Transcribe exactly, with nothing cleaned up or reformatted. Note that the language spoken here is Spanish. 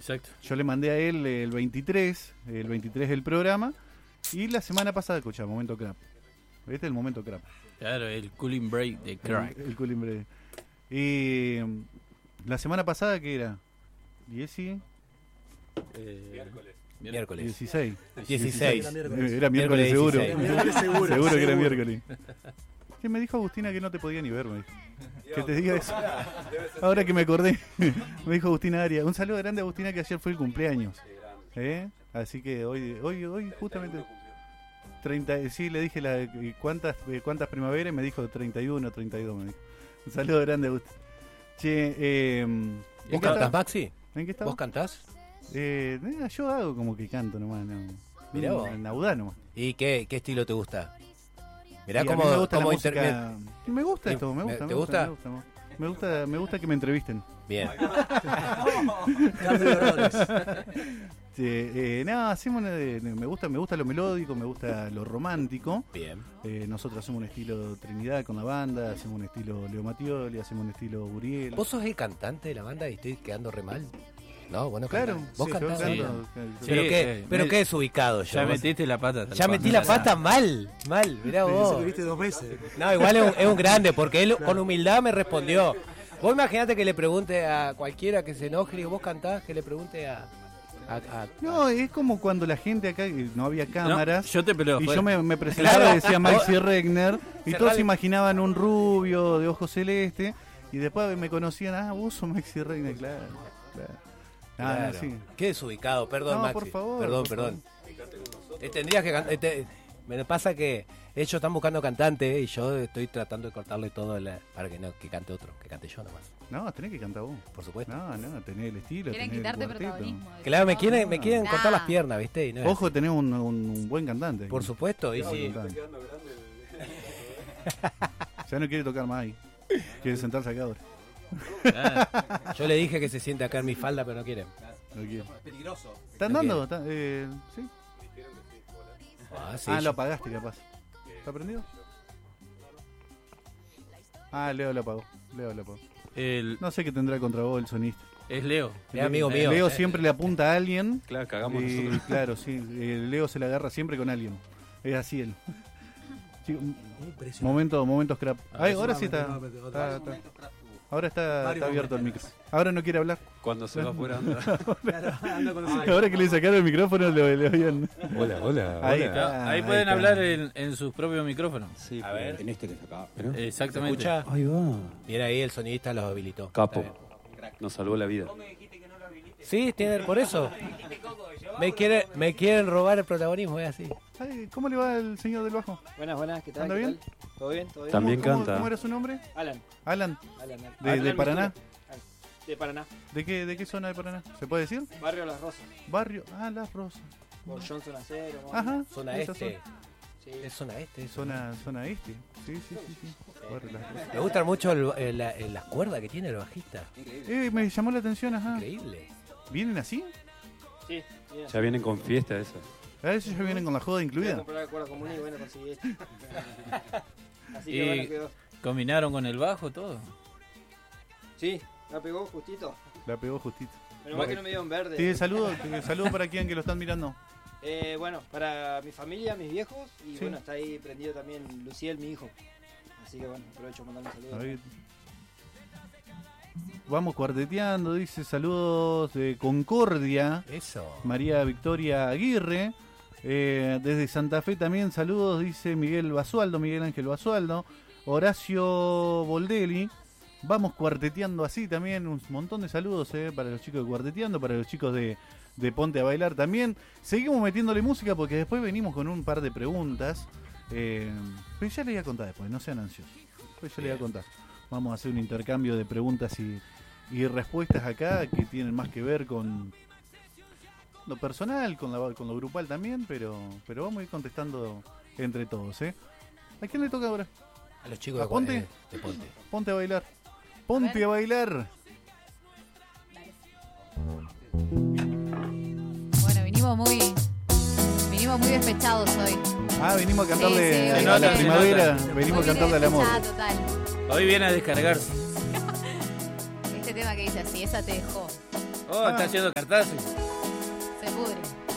Exacto. Yo le mandé a él el veintitrés, el veintitrés del programa, y la semana pasada, escucha, momento crap. ¿Viste el momento crap? Claro, el cooling break de crack. El, el cooling break. Y la semana pasada, ¿qué era? ¿Dieci? Eh, Miércoles. Miércoles. dieciséis. dieciséis. Era miércoles, era miércoles seguro. Miércoles seguro. Seguro que era miércoles. ¿Qué me dijo Agustina que no te podía ni ver? Me dijo. Que te diga eso. Ahora que me acordé, me dijo Agustina Arias. Un saludo grande a Agustina, que ayer fue el cumpleaños. ¿Eh? Así que hoy, hoy, hoy justamente treinta, sí, le dije la, cuántas, cuántas primaveras, y me dijo treinta y uno, treinta y dos. Me dijo. Un saludo grande a Agustina. Che, eh, ¿Vos cantás, Maxi? ¿En qué estás? ¿Vos cantás? Eh, yo hago como que canto nomás, no. Mirá vos. Naudá nomás. ¿Y qué, qué estilo te gusta? Mirá y cómo, me gusta cómo la música, inter... me gusta esto, me gusta. ¿Te me gusta? gusta? Me gusta, me gusta, me gusta que me entrevisten. Bien. Sí, eh, no, hacemos una de- me gusta, me gusta lo melódico, me gusta lo romántico. Bien. Eh, nosotros hacemos un estilo Trinidad con la banda, hacemos un estilo Leo Mattioli, hacemos un estilo Uriel. ¿Vos sos el cantante de la banda y estoy quedando re mal? No, bueno, Claro, cantás. ¿Vos sí, yo cantás? canto. Sí. ¿Pero, qué, sí. ¿Pero Me- qué es ubicado yo? Ya Vos- metiste la pata. Ya metí la pata mal, mal, mirá vos. Viste dos veces. No, igual es un, es un grande, porque él con humildad me respondió. Vos imaginate que le pregunte a cualquiera que se enoje y digo, vos cantás, que le pregunte a... a- a- No, es como cuando la gente acá, eh, no había cámaras, No, yo te peleo. y fuera. yo me, me presentaba Claro. y decía Maxi Regner, y Cerrale. todos se imaginaban un rubio de ojos celeste, y después me conocían, ah, vos sos Maxi Regner, claro, claro. Ah, Claro. no, sí. Qué desubicado, perdón, No, Maxi. por favor, Perdón, por perdón. Te tendrías que cantar. te- Me pasa que ellos están buscando cantante y yo estoy tratando de cortarle todo la- para que no que cante otro, que cante yo nomás. No, tenés que cantar vos. Por supuesto. No, no, tenés el estilo. Quieren tenés el quitarte cuarteto. protagonismo. Claro, me quieren, me No. quieren Nah. cortar las piernas, ¿viste? Y no es Ojo, así. tenés un, un, un buen cantante. Por supuesto, y Un sí. buen cantante. Ya no quiere tocar más ahí. Quiere sentarse acá ahora. Ah, Yo le dije que se siente acá en mi falda, pero no quiere. No quiere. Peligroso. ¿Están No dando? ¿Están- eh, ¿Sí? Ah, sí, Ah, yo- lo apagaste capaz. ¿Está prendido? Ah, Leo lo apagó. Leo lo apagó. el, No sé qué tendrá contra vos el sonista. es Leo. Es amigo mío. Leo siempre le apunta a alguien. Claro, cagamos y, nosotros. claro, sí. eh, Leo se la agarra siempre con alguien. Es así él. Sí, m- Impresionante. momento, momentos crap. Ay, ahora sí está. No, pero está- otra- está- ahora está, Varios está abierto el micro. momentos. Ahora no quiere hablar. Cuando se va afuera anda. Claro, anda con los- Ahora que le sacaron el micrófono le, le oían. Hola, hola. Ahí hola. está. Ahí ahí pueden está. hablar en, en sus propios micrófonos. Sí, A ver. en este que está acá. ¿no? Exactamente. ¿Se escucha? Ahí va. Mira ahí, el sonidista los habilitó. Capo. Está bien. Nos salvó la vida. Sí, tiene, por eso. Me, quiere, me quieren robar el protagonismo, es así. Ay, ¿cómo le va el señor del bajo? Buenas, buenas, ¿qué tal? ¿Anda ¿Qué bien? tal? ¿Todo bien? ¿Todo bien? También ¿Cómo- canta. ¿Cómo era su nombre? Alan, Alan. Alan, Alan. ¿De, Alan de Paraná? Mistura. De Paraná. ¿De qué, ¿De qué zona de Paraná? ¿Se puede decir? Barrio Las Rosas. Barrio. Ah, Las Rosas. Por Johnson Acero. ¿no? Ajá. Zona esa este. Sí. Es zona este. eso. Zona, zona este. Sí, sí, sí. sí. Barrio Las Rosas. Me gustan mucho el- el- la- el- las cuerdas que tiene el bajista. Eh, me llamó la atención, ajá. Increíble. ¿Vienen así? Sí, bien. Ya vienen con fiesta esas. A ver si ya vienen con la joda Fui a incluida. comprar la cuerda común y bueno, conseguí esto. Así Y- que bueno, quedó. Combinaron con el bajo todo. Sí, la pegó justito. La pegó justito. Pero más que no me dio en verde. Sí, saludos saludo para quien que lo están mirando. Eh, bueno, para mi familia, mis viejos. Y Sí. bueno, está ahí prendido también Luciel, mi hijo. Así que bueno, aprovecho para mandarle A saludos. ver. Vamos cuarteteando, dice saludos de Concordia. Eso. María Victoria Aguirre. Eh, desde Santa Fe también saludos, dice Miguel Basualdo, Miguel Ángel Basualdo. Horacio Boldelli. Vamos cuarteteando así también, un montón de saludos eh, para los chicos de Cuarteteando, para los chicos de, de Ponte a Bailar también. Seguimos metiéndole música porque después venimos con un par de preguntas. Eh, pero ya les voy a contar después, no sean ansiosos. Después ya les voy a contar. Vamos a hacer un intercambio de preguntas y, y respuestas acá que tienen más que ver con lo personal, con, la, con lo grupal también, pero, pero vamos a ir contestando entre todos. ¿eh? ¿A quién le toca ahora? A los chicos ¿A de, Ponte? eh, de Ponte. Ponte a bailar. Ponte a, bailar. Bueno, vinimos muy. Vinimos muy despechados hoy. Ah, venimos a cantarle Sí, sí, a hoy la viene- primavera, se venimos Hoy a vine cantarle al amor. despechada total. Hoy viene a descargarse. Este tema que dice así, esa te dejó. Oh, está haciendo cartazos.